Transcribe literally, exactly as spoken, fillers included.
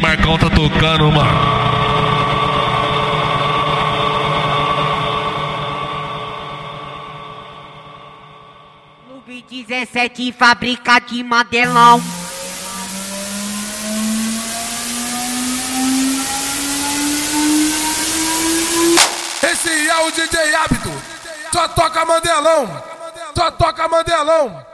Marcão tá tocando, mano. Clube dezessete, fábrica de Mandelão. Esse é o D J Hábito, só toca Mandelão, só toca Mandelão.